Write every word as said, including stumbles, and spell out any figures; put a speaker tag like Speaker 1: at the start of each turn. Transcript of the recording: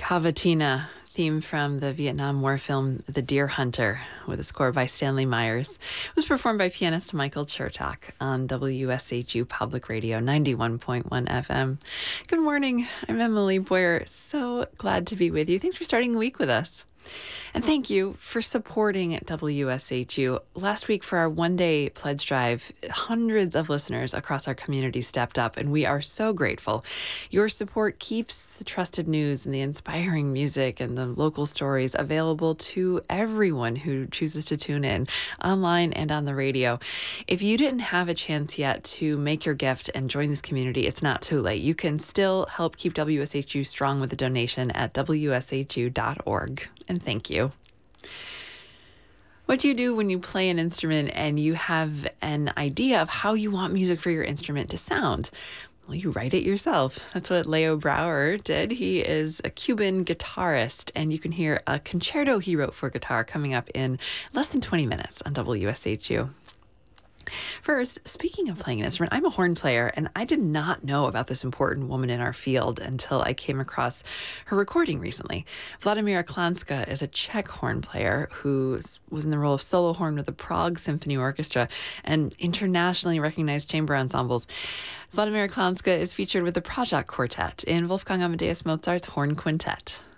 Speaker 1: Cavatina, theme from the Vietnam War film The Deer Hunter, with a score by Stanley Myers. It was performed by pianist Michael Chertok on W S H U Public Radio ninety-one point one F M. Good morning. I'm Emily Boyer. So glad to be with you. Thanks for starting the week with us. And thank you for supporting W S H U. Last week for our one-day pledge drive, hundreds of listeners across our community stepped up, and we are so grateful. Your support keeps the trusted news and the inspiring music and the local stories available to everyone who chooses to tune in, online and on the radio. If you didn't have a chance yet to make your gift and join this community, it's not too late. You can still help keep W S H U strong with a donation at W S H U dot org. And thank you. What do you do when you play an instrument and you have an idea of how you want music for your instrument to sound? Well, you write it yourself. That's what Leo Brouwer did. He is a Cuban guitarist, and you can hear a concerto he wrote for guitar coming up in less than twenty minutes on W S H U. First, speaking of playing an instrument, I'm a horn player, and I did not know about this important woman in our field until I came across her recording recently. Vladimíra Klánská is a Czech horn player who was in the role of solo horn with the Prague Symphony Orchestra and internationally recognized chamber ensembles. Vladimíra Klánská is featured with the Pražák Quartet in Wolfgang Amadeus Mozart's Horn Quintet.